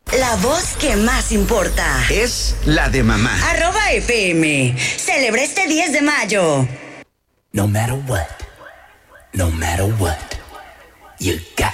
La voz que más importa es la de mamá. @FM. Celebra este 10 de mayo. No matter what, you got